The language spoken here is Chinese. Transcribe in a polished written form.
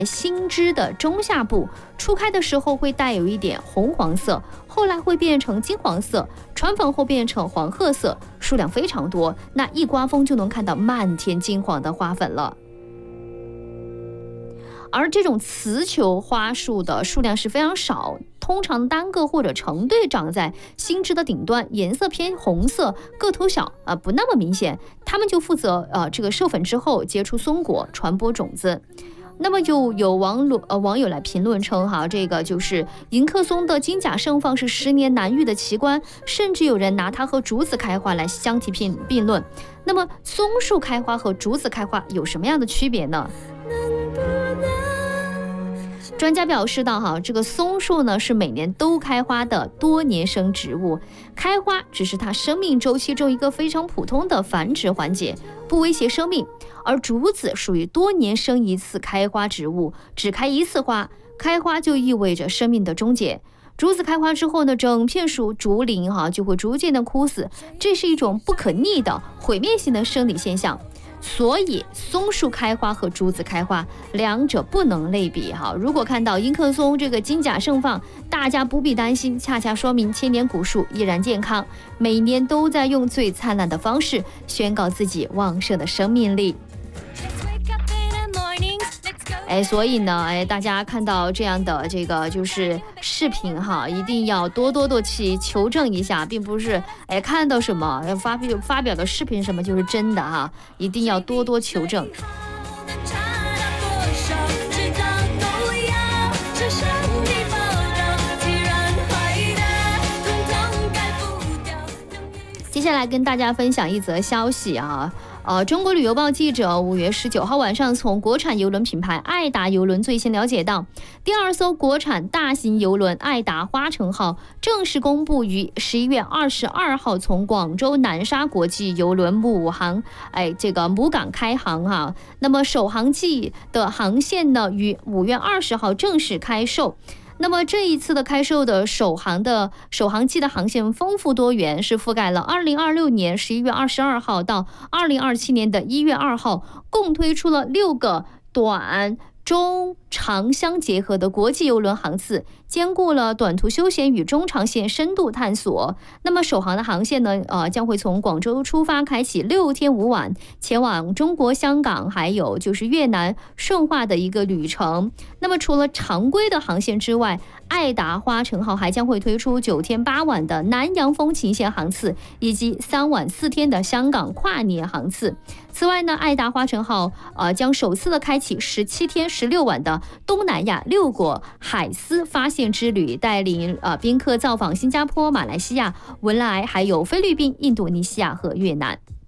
新枝的中下部，初开的时候会带有一点红黄色，后来会变成金黄色，传粉后变成黄褐色，数量非常多，那一刮风就能看到漫天金黄的花粉了。而这种雌球花束的数量是非常少，通常单个或者成对长在新枝的顶端，颜色偏红色，个头小，不那么明显。它们就负责这个授粉之后结出松果，传播种子。那么就有网友来评论称这个就是迎客松的金甲盛放是10年难遇的奇观，甚至有人拿它和竹子开花来相提并论。那么松树开花和竹子开花有什么样的区别呢？专家表示到这个松树呢是每年都开花的多年生植物，开花只是它生命周期中一个非常普通的繁殖环节，不威胁生命。而竹子属于多年生一次开花植物，只开一次花，开花就意味着生命的终结。竹子开花之后呢，整片竹林就会逐渐的枯死，这是一种不可逆的毁灭性的生理现象。所以松树开花和竹子开花两者不能类比如果看到迎客松这个金甲盛放，大家不必担心，恰恰说明千年古树依然健康，每年都在用最灿烂的方式宣告自己旺盛的生命力。所以呢，大家看到这样的这个就是视频一定要多去求证一下，并不是看到什么发表的视频什么就是真的一定要多求证。接下来跟大家分享一则消息中国旅游报记者5月19号晚上从国产邮轮品牌爱达邮轮最新了解到，第2艘国产大型邮轮爱达花城号正式公布于11月22号从广州南沙国际邮轮母港开航那么首航季的航线呢于5月20号正式开售。那么这一次的开售的首航季的航线丰富多元，是覆盖了2026年11月22号到2027年的1月2号，共推出了6个短、中、长相结合的国际邮轮航次，兼顾了短途休闲与中长线深度探索。那么首航的航线呢，将会从广州出发，开启6天5晚，前往中国香港还有就是越南顺化的一个旅程。那么除了常规的航线之外，爱达花城号还将会推出9天8晚的南洋风情线航次，以及3晚4天的香港跨年航次。此外呢，爱达花城号将首次的开启17天16晚的东南亚6国海丝发现之旅，带领宾客造访新加坡、马来西亚、文莱还有菲律宾、印度尼西亚和越南。